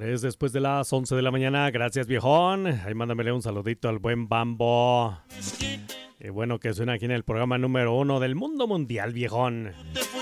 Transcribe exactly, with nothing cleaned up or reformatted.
Tres después de las once de la mañana. Gracias, viejón. Ahí mándamele un saludito al buen Bambo. Qué bueno que suena aquí en el programa número uno del mundo mundial, viejón.